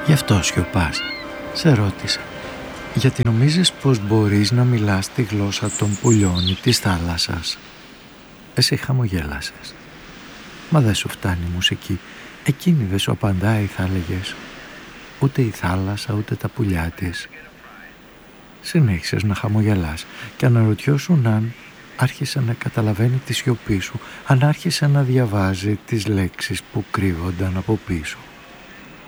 Γι' αυτό σιωπάς, σε ρώτησα. Γιατί νομίζεις πως μπορείς να μιλάς τη γλώσσα των πουλιών ή της θάλασσας? Εσύ χαμογέλασες. Μα δεν σου φτάνει η μουσική. Εκείνη δεν σου απαντάει, θα έλεγες. Ούτε η θάλασσα, ούτε τα πουλιά της. Συνέχισες να χαμογελάς και αναρωτιώσουν αν άρχισε να καταλαβαίνει τη σιωπή σου, αν άρχισε να διαβάζει τις λέξεις που κρύβονταν από πίσω.